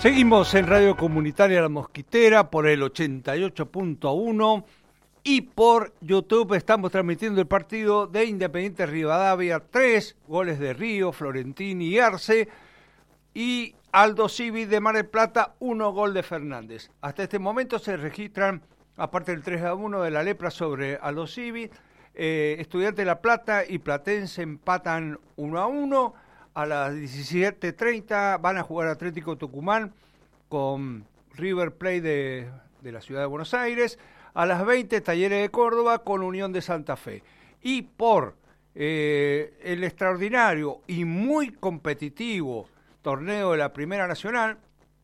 Seguimos en Radio Comunitaria La Mosquitera por el 88.1 y por YouTube estamos transmitiendo el partido de Independiente Rivadavia, 3 goles de Río, Florentini y Arce, y Aldo Civi de Mar del Plata, 1 gol de Fernández. Hasta este momento se registran, aparte del 3-1 de la Lepra sobre Aldo Civi, Estudiantes de La Plata y Platense empatan 1-1. A las 17:30 van a jugar Atlético Tucumán con River Plate de la ciudad de Buenos Aires. A las 20, Talleres de Córdoba con Unión de Santa Fe. Y por el extraordinario y muy competitivo torneo de la Primera Nacional,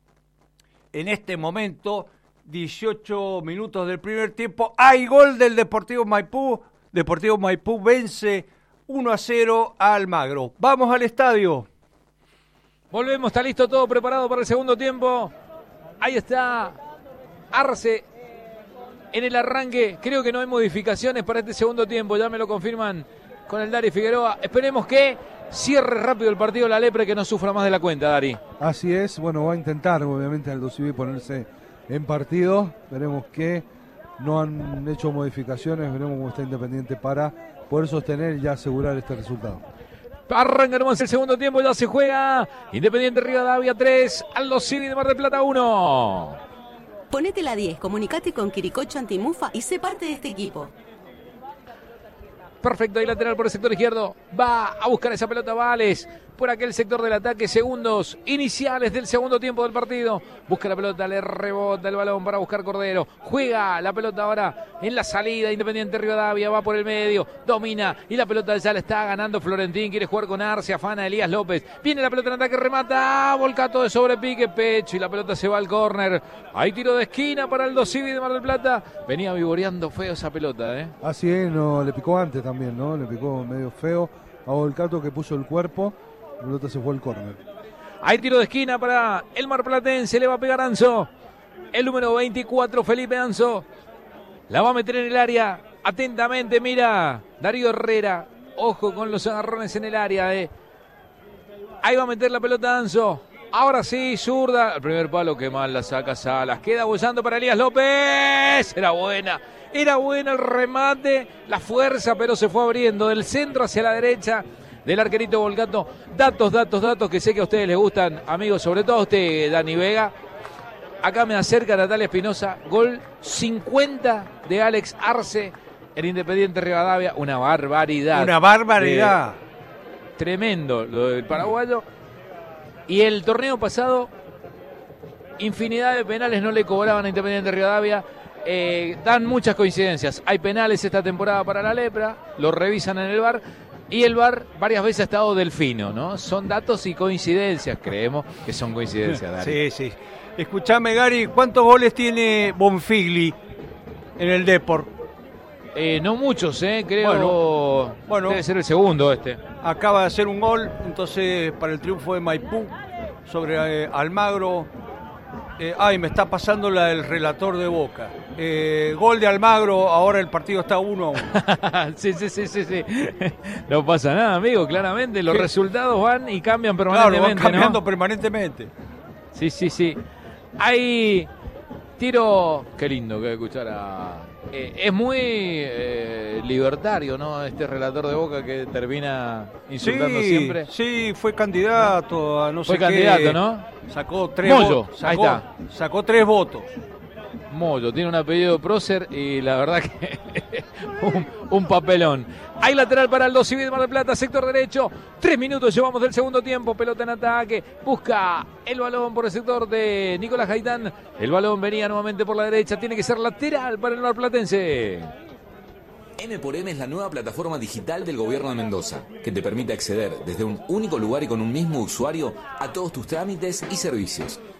en este momento, 18 minutos del primer tiempo, hay gol del Deportivo Maipú. Deportivo Maipú vence 1-0 a Almagro. Vamos al estadio. Volvemos, está listo todo preparado para el segundo tiempo. Ahí está Arce en el arranque. Creo que no hay modificaciones para este segundo tiempo. Ya me lo confirman con el Dari Figueroa. Esperemos que cierre rápido el partido la Lepra y que no sufra más de la cuenta, Dari. Así es. Bueno, va a intentar obviamente Aldo Civi ponerse en partido. Veremos que no han hecho modificaciones. Veremos cómo está Independiente para poder sostener y ya asegurar este resultado. Arranca nomás el segundo tiempo, ya se juega. Independiente Rivadavia 3, Aldo Civi de Mar del Plata 1. Ponete la 10, comunicate con Quiricocho Antimufa y sé parte de este equipo. Perfecto, ahí lateral por el sector izquierdo. Va a buscar esa pelota Vales por aquel sector del ataque. Segundos iniciales del segundo tiempo del partido. Busca la pelota, le rebota el balón para buscar Cordero. Juega la pelota ahora en la salida. Independiente Rivadavia va por el medio. Domina y la pelota ya la está ganando Florentín. Quiere jugar con Arce, afana Elías López. Viene la pelota en ataque, remata. Volcato de sobrepique, pecho y la pelota se va al córner. Hay tiro de esquina para Aldo Civi de Mar del Plata. Venía vivoreando feo esa pelota, ¿eh? Así es, no, le picó antes también, ¿no? Le picó medio feo a Volcato que puso el cuerpo. La pelota se fue al córner. Hay tiro de esquina para el marplatense. Le va a pegar Anzo. El número 24, Felipe Anzo. La va a meter en el área. Atentamente, mira. Darío Herrera. Ojo con los agarrones en el área. Ahí va a meter la pelota Anzo. Ahora sí, zurda. El primer palo, que mal la saca Salas. Queda bollando para Elías López. Era buena el remate. La fuerza, pero se fue abriendo del centro hacia la derecha del arquerito Volcato. Datos que sé que a ustedes les gustan, amigos, sobre todo a usted, Dani Vega. Acá me acerca Natalia Espinosa. Gol 50 de Alex Arce en Independiente Rivadavia. Una barbaridad. Tremendo lo del paraguayo. Y el torneo pasado, infinidad de penales no le cobraban a Independiente Rivadavia. Dan muchas coincidencias. Hay penales esta temporada para la Lepra. Lo revisan en el VAR. Y el VAR varias veces ha estado delfino, ¿no? Son datos y coincidencias, creemos que son coincidencias, Dari. Sí. Escuchame, Gary, ¿cuántos goles tiene Bonfigli en el Depor? No muchos, creo. Bueno, debe ser el segundo este. Acaba de hacer un gol, entonces, para el triunfo de Maipú sobre Almagro. Me está pasando la del relator de Boca. Gol de Almagro, ahora el partido está 1-1. Sí. No pasa nada, amigo, claramente. Los resultados van y cambian permanentemente. Claro, van cambiando permanentemente. Sí. Hay tiro. Qué lindo que escuchar a. Es muy libertario, ¿no? Este relator de Boca que termina insultando siempre. Sí, fue candidato a no sé qué. Fue candidato, ¿no? Sacó 3 votos. Ahí está. Sacó 3 votos. Moyo, tiene un apellido prócer y la verdad que un papelón. Hay lateral para Aldo Civi de Mar del Plata, sector derecho. 3 minutos llevamos del segundo tiempo. Pelota en ataque. Busca el balón por el sector de Nicolás Gaitán. El balón venía nuevamente por la derecha. Tiene que ser lateral para el marplatense. M por M es la nueva plataforma digital del gobierno de Mendoza, que te permite acceder desde un único lugar y con un mismo usuario a todos tus trámites y servicios.